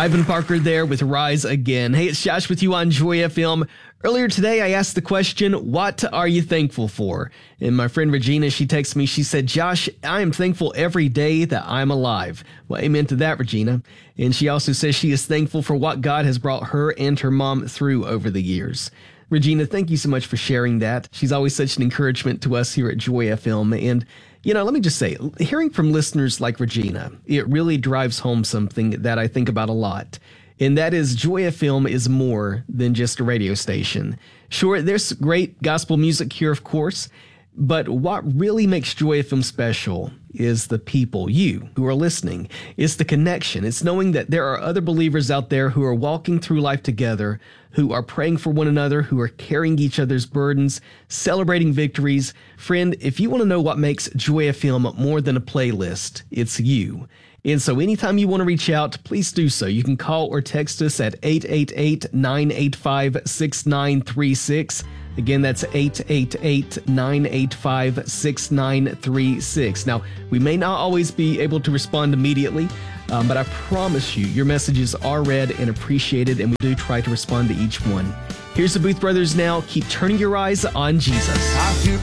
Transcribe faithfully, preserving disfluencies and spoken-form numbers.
Ivan Parker there with Rise Again. Hey, it's Josh with you on Joy F M. Earlier today, I asked the question, what are you thankful for? And my friend Regina, she texted me, she said, Josh, I am thankful every day that I'm alive. Well, amen to that, Regina. And she also says she is thankful for what God has brought her and her mom through over the years. Regina, thank you so much for sharing that. She's always such an encouragement to us here at Joy F M. And, you know, let me just say, hearing from listeners like Regina, it really drives home something that I think about a lot. And that is Joy F M is more than just a radio station. Sure, there's great gospel music here, of course, but what really makes Joy F M special is the people, you, who are listening. It's the connection. It's knowing that there are other believers out there who are walking through life together, who are praying for one another, who are carrying each other's burdens, celebrating victories. Friend, if you want to know what makes Joy F M more than a playlist, it's you. And so anytime you want to reach out, please do so. You can call or text us at eight eight eight, nine eight five, six nine three six. Again, that's eight eight eight, nine eight five, six nine three six. Now, we may not always be able to respond immediately, um, but I promise you, your messages are read and appreciated, and we do try to respond to each one. Here's the Booth Brothers now. Keep turning your eyes on Jesus. I took